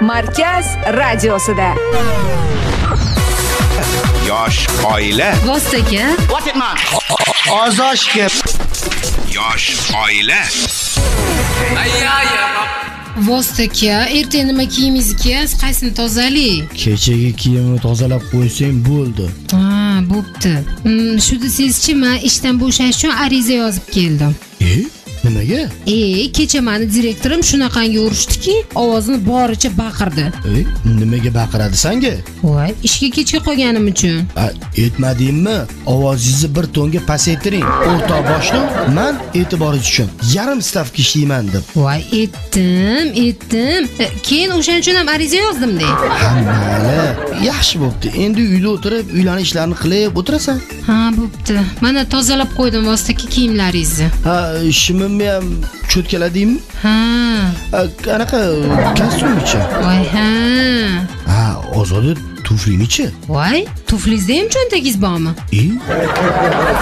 Markaz radiosida. Yosh oila. Vostaka. Ozoshga. Yosh oila. Vostaka, ertaga nima kiyimingiz kiyasiz? Qaysini tozaling? Kechagi kiyimni tozalab qo'ysang bo'ldi. Ha, bo'pti. Shu desangizchi, men ishdan bo'shash uchun ariza yozib keldim. Nimaga? Kecha meni direktorim shunaqangi urishdiki, ovozini boricha baqirdi. Nimaga baqiradi senga? Voy, ishga kechga qolganim uchun. Aytmadingmi? Ovozingizni bir tonga pasaytiring. O'rtoq boshliq, men e'tiboringiz uchun yarim stavka ishlayman deb. Voy, etdim. Keyin o'shaning uchun ham ariza yozdim-da. Ha, mayli. Yaxshi bo'pti. Endi uyda o'tirib, uylan ishlarini qilib o'tirasan. Ha, bo'pti. Mana tozalab qo'ydim vostaki kiyimlaringizni. Ha, shimimni ham cho'tkaladingmi? Ha. Qanaqa kostyumchi? Voy, ha. Ha, Ozoda tuflinichi? Voy, tuflingizda ham cho'ntagingiz bormi?